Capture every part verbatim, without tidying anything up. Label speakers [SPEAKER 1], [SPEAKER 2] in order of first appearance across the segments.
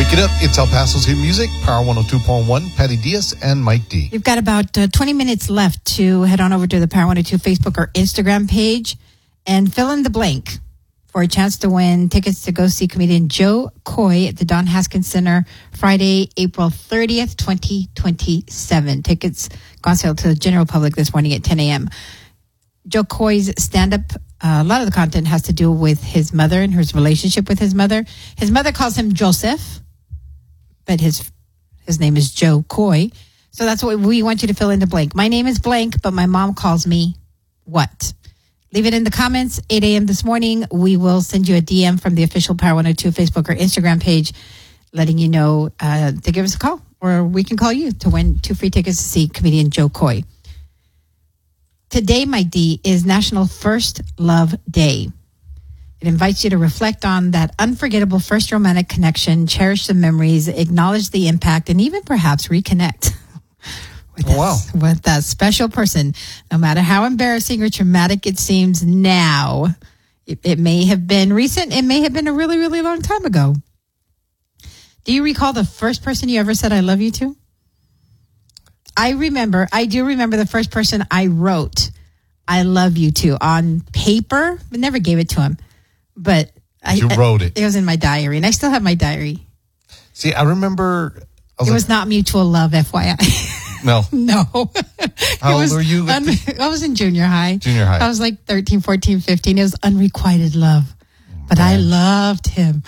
[SPEAKER 1] Wake it up. It's El Paso's hit music. Power one oh two point one. Patty Diaz and Mike D.
[SPEAKER 2] You've got about uh, twenty minutes left to head on over to the Power one oh two Facebook or Instagram page and fill in the blank for a chance to win tickets to go see comedian Joe Coy at the Don Haskins Center Friday, April thirtieth, twenty twenty-seven. Tickets go on sale to the general public this morning at ten a.m. Joe Coy's stand-up, uh, a lot of the content has to do with his mother and his relationship with his mother. His mother calls him Joseph, but his his name is Joe Coy. So that's what we want you to fill in the blank. My name is blank, but my mom calls me what? Leave it in the comments. eight a.m. this morning, we will send you a D M from the official Power one oh two Facebook or Instagram page letting you know uh, to give us a call, or we can call you to win two free tickets to see comedian Joe Coy. Today, Mike D, is National First Love Day. It invites you to reflect on that unforgettable first romantic connection, cherish the memories, acknowledge the impact, and even perhaps reconnect with,
[SPEAKER 1] oh, wow.
[SPEAKER 2] that, with that special person. No matter how embarrassing or traumatic it seems now, it, it may have been recent, it may have been a really, really long time ago. Do you recall the first person you ever said I love you to? I remember, I do remember the first person I wrote I love you to on paper, but never gave it to him. But I,
[SPEAKER 1] you wrote it.
[SPEAKER 2] It was in my diary, and I still have my diary.
[SPEAKER 1] See, I remember. I was
[SPEAKER 2] it
[SPEAKER 1] like,
[SPEAKER 2] was not mutual love, F Y I.
[SPEAKER 1] No.
[SPEAKER 2] No.
[SPEAKER 1] How old
[SPEAKER 2] was
[SPEAKER 1] were you?
[SPEAKER 2] Un- I was in junior high.
[SPEAKER 1] Junior high.
[SPEAKER 2] I was like thirteen, fourteen, fifteen. It was unrequited love. But
[SPEAKER 1] Man.
[SPEAKER 2] I loved him.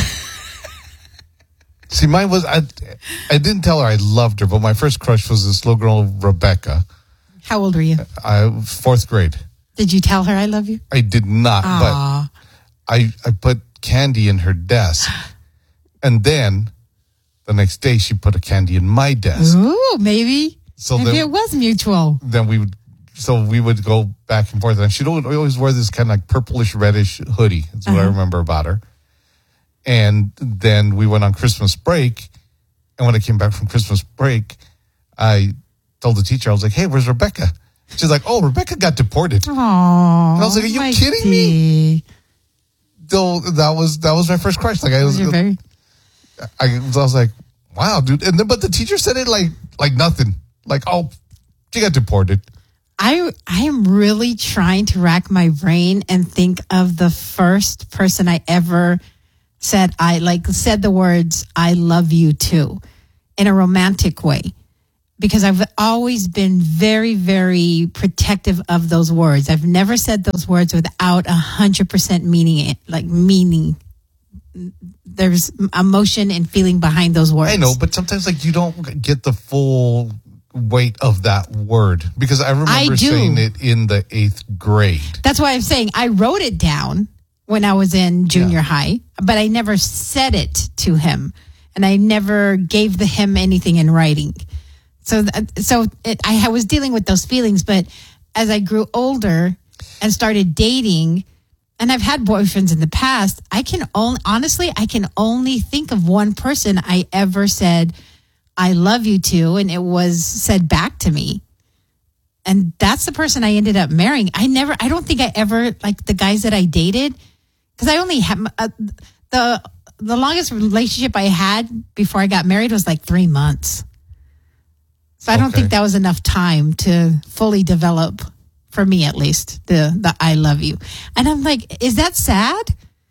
[SPEAKER 1] See, mine was, I, I didn't tell her I loved her, but my first crush was this little girl, Rebecca.
[SPEAKER 2] How old were you?
[SPEAKER 1] I fourth grade.
[SPEAKER 2] Did you tell her I love you?
[SPEAKER 1] I did not,
[SPEAKER 2] Aww.
[SPEAKER 1] but I, I put candy in her desk. And then the next day she put a candy in my desk.
[SPEAKER 2] Ooh, maybe.
[SPEAKER 1] So
[SPEAKER 2] maybe
[SPEAKER 1] then,
[SPEAKER 2] it was mutual.
[SPEAKER 1] Then we would, so we would go back and forth. And she'd always wear this kind of like purplish reddish hoodie. That's what uh-huh. I remember about her. And then we went on Christmas break. And when I came back from Christmas break, I told the teacher, I was like, hey, where's Rebecca? She's like, oh, Rebecca got deported.
[SPEAKER 2] Aww,
[SPEAKER 1] and I was like, are you kidding
[SPEAKER 2] tea.
[SPEAKER 1] me? So that was that was my first crush. Like I was,
[SPEAKER 2] You're very...
[SPEAKER 1] I, was, I was like, wow, dude. And then, but the teacher said it like like nothing. Like, oh, she got deported.
[SPEAKER 2] I I am really trying to rack my brain and think of the first person I ever said I like said the words I love you to in a romantic way, because I've always been very, very protective of those words. I've never said those words without a hundred percent meaning it, like meaning. There's emotion and feeling behind those words.
[SPEAKER 1] I know, but sometimes like you don't get the full weight of that word, because I remember
[SPEAKER 2] I
[SPEAKER 1] saying it in the eighth grade.
[SPEAKER 2] That's why I'm saying I wrote it down when I was in junior yeah. high, but I never said it to him, and I never gave the him anything in writing. So, so it, I was dealing with those feelings, but as I grew older and started dating, and I've had boyfriends in the past, I can only, honestly, I can only think of one person I ever said, I love you to, and it was said back to me. And that's the person I ended up marrying. I never, I don't think I ever, like the guys that I dated, because I only had, uh, the, the longest relationship I had before I got married was like three months. So I don't
[SPEAKER 1] okay.
[SPEAKER 2] think that was enough time to fully develop, for me at least, the the I love you. And I'm like, is that sad?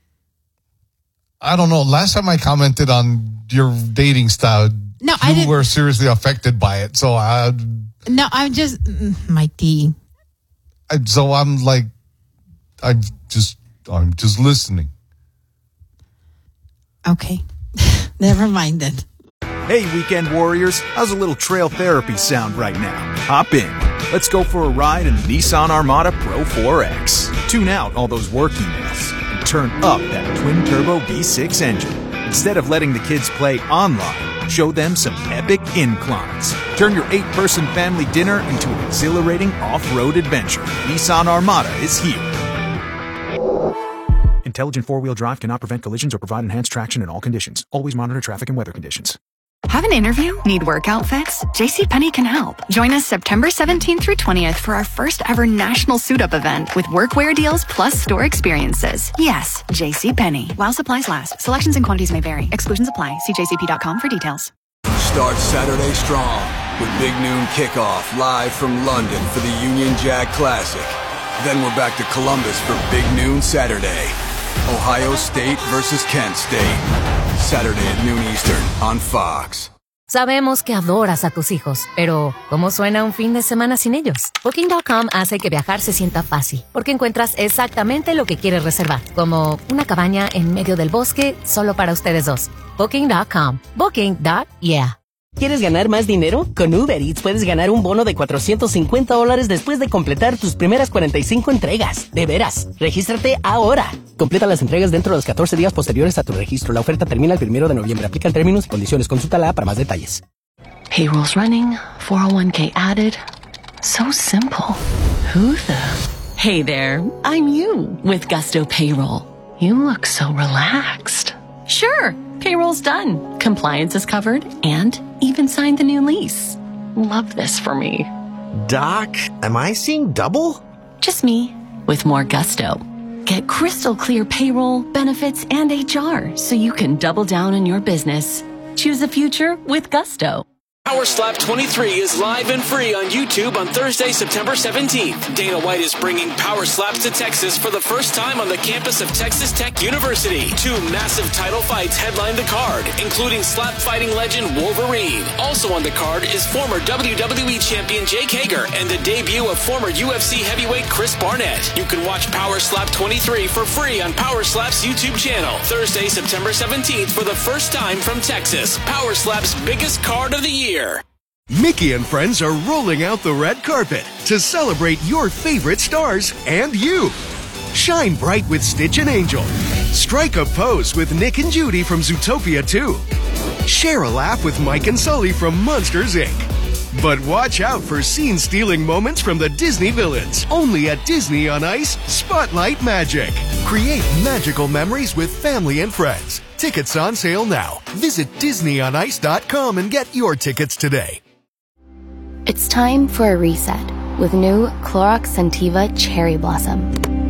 [SPEAKER 1] I don't know. Last time I commented on your dating style,
[SPEAKER 2] no,
[SPEAKER 1] you
[SPEAKER 2] I didn't,
[SPEAKER 1] were seriously affected by it. So I...
[SPEAKER 2] No, I'm just... Mike D.
[SPEAKER 1] I, so I'm like, I'm just, I'm just listening.
[SPEAKER 2] Okay. Never mind then.
[SPEAKER 3] Hey, weekend warriors, how's a little trail therapy sound right now? Hop in. Let's go for a ride in the Nissan Armada Pro four X. Tune out all those work emails and turn up that twin-turbo V six engine. Instead of letting the kids play online, show them some epic inclines. Turn your eight-person family dinner into an exhilarating off-road adventure. Nissan Armada is here. Intelligent four-wheel drive cannot prevent collisions or provide enhanced traction in all conditions. Always monitor traffic and weather conditions.
[SPEAKER 4] Have an interview? Need work outfits? JCPenney can help. Join us September seventeenth through twentieth for our first ever national suit-up event with workwear deals plus store experiences. Yes, JCPenney. While supplies last. Selections and quantities may vary. Exclusions apply. See j c p dot com for details.
[SPEAKER 5] Start Saturday strong with Big Noon Kickoff live from London for the Union Jack Classic. Then we're back to Columbus for Big Noon Saturday. Ohio State versus Kent State. Saturday at noon Eastern on Fox.
[SPEAKER 6] Sabemos que adoras a tus hijos, pero ¿cómo suena un fin de semana sin ellos? Booking punto com hace que viajar se sienta fácil, porque encuentras exactamente lo que quieres reservar, como una cabaña en medio del bosque solo para ustedes dos. Booking punto com. Booking. Yeah.
[SPEAKER 7] ¿Quieres ganar más dinero? Con Uber Eats puedes ganar un bono de cuatrocientos cincuenta dólares después de completar tus primeras cuarenta y cinco entregas. De veras, regístrate ahora. Completa las entregas dentro de los catorce días posteriores a tu registro. La oferta termina el primero de noviembre. Aplican términos y condiciones. Consúltala para más detalles.
[SPEAKER 8] Payroll's running, four oh one k added. So simple. Who the? Hey there, I'm you with Gusto Payroll. You look so relaxed. Sure, payroll's done. Compliance is covered and even signed the new lease. Love this for me.
[SPEAKER 9] Doc, am I seeing double?
[SPEAKER 8] Just me with more gusto. Get crystal clear payroll, benefits, and H R so you can double down on your business. Choose a future with Gusto.
[SPEAKER 10] Power Slap twenty-three is live and free on YouTube on Thursday, September seventeenth. Dana White is bringing Power Slaps to Texas for the first time on the campus of Texas Tech University. Two massive title fights headline the card, including slap fighting legend Wolverine. Also on the card is former W W E champion Jake Hager and the debut of former U F C heavyweight Chris Barnett. You can watch Power Slap twenty-three for free on Power Slap's YouTube channel. Thursday, September seventeenth for the first time from Texas. Power Slap's biggest card of the year.
[SPEAKER 11] Mickey and friends are rolling out the red carpet to celebrate your favorite stars and you. Shine bright with Stitch and Angel. Strike a pose with Nick and Judy from Zootopia two. Share a laugh with Mike and Sully from Monsters, Incorporated. But watch out for scene-stealing moments from the Disney villains. Only at Disney on Ice, Spotlight Magic. Create magical memories with family and friends. Tickets on sale now. Visit disney on ice dot com and get your tickets today.
[SPEAKER 12] It's time for a reset with new Clorox Scentiva Cherry Blossom.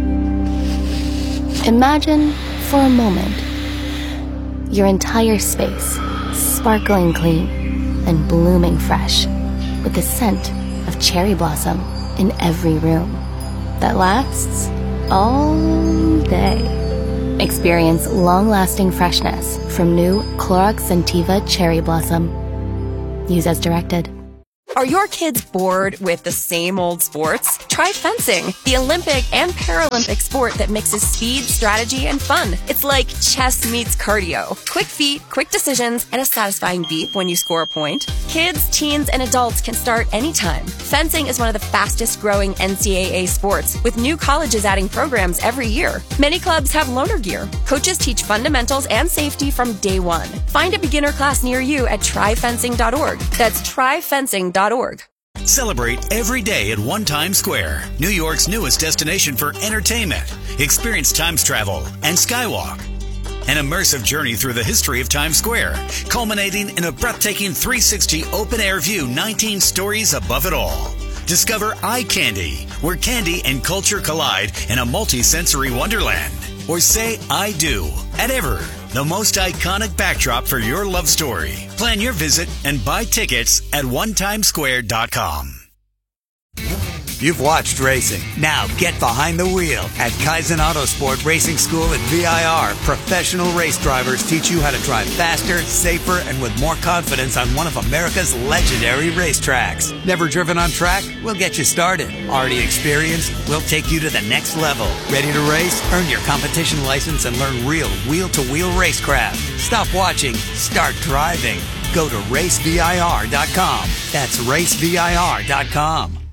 [SPEAKER 12] Imagine, for a moment, your entire space sparkling clean and blooming fresh with the scent of cherry blossom in every room that lasts all day. Experience long-lasting freshness from new Clorox Scentiva Cherry Blossom. Use as directed.
[SPEAKER 13] Are your kids bored with the same old sports? Try fencing, the Olympic and Paralympic sport that mixes speed, strategy, and fun. It's like chess meets cardio. Quick feet, quick decisions, and a satisfying beep when you score a point. Kids, teens, and adults can start anytime. Fencing is one of the fastest growing N C double A sports, with new colleges adding programs every year. Many clubs have loaner gear. Coaches teach fundamentals and safety from day one. Find a beginner class near you at try fencing dot org. That's try fencing dot org.
[SPEAKER 14] Celebrate every day at One Times Square, New York's newest destination for entertainment. Experience Times travel and Skywalk. An immersive journey through the history of Times Square, culminating in a breathtaking three sixty open-air view, nineteen stories above it all. Discover Eye Candy, where candy and culture collide in a multi-sensory wonderland. Or say I do at Ever, the most iconic backdrop for your love story. Plan your visit and buy tickets at one times square dot com.
[SPEAKER 15] You've watched racing. Now get behind the wheel. At Kaizen Autosport Racing School at V I R, professional race drivers teach you how to drive faster, safer, and with more confidence on one of America's legendary racetracks. Never driven on track? We'll get you started. Already experienced? We'll take you to the next level. Ready to race? Earn your competition license and learn real wheel-to-wheel racecraft. Stop watching. Start driving. Go to race V I R dot com. That's race V I R dot com.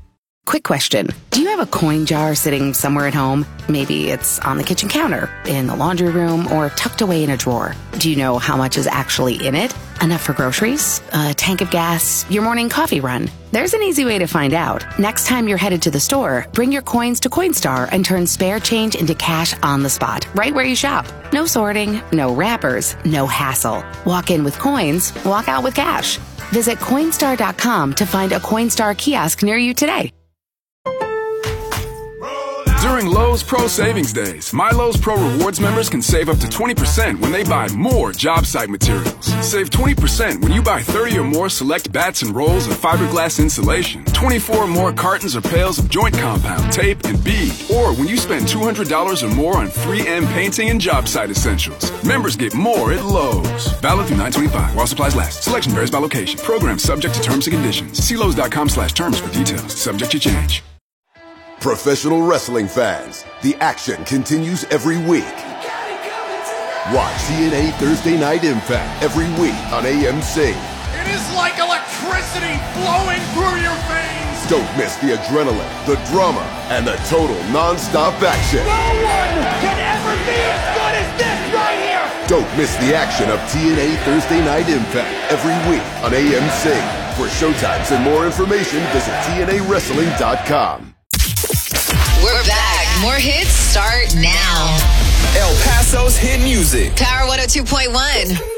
[SPEAKER 16] Quick question. Do you have a coin jar sitting somewhere at home? Maybe it's on the kitchen counter, in the laundry room, or tucked away in a drawer. Do you know how much is actually in it? Enough for groceries? A tank of gas? Your morning coffee run? There's an easy way to find out. Next time you're headed to the store, bring your coins to Coinstar and turn spare change into cash on the spot, right where you shop. No sorting, no wrappers, no hassle. Walk in with coins, walk out with cash. Visit Coinstar dot com to find a Coinstar kiosk near you today.
[SPEAKER 17] During Lowe's Pro Savings Days, My Lowe's Pro Rewards members can save up to twenty percent when they buy more job site materials. Save twenty percent when you buy thirty or more select bats and rolls of fiberglass insulation, twenty-four or more cartons or pails of joint compound, tape, and bead, or when you spend two hundred dollars or more on three M painting and job site essentials. Members get more at Lowe's. Valid through nine twenty-five while supplies last. Selection varies by location. Program subject to terms and conditions. See Lowe's dot com slash terms for details. Subject to change.
[SPEAKER 18] Professional wrestling fans, the action continues every week. Watch T N A Thursday Night Impact every week on A M C.
[SPEAKER 19] It is like electricity flowing through your veins.
[SPEAKER 18] Don't miss the adrenaline, the drama, and the total non-stop action.
[SPEAKER 19] No one can ever be as good as this right here.
[SPEAKER 18] Don't miss the action of T N A Thursday Night Impact every week on A M C. For showtimes and more information, visit T N A wrestling dot com.
[SPEAKER 20] We're back. More hits start now.
[SPEAKER 21] El Paso's hit music.
[SPEAKER 20] Power one oh two point one.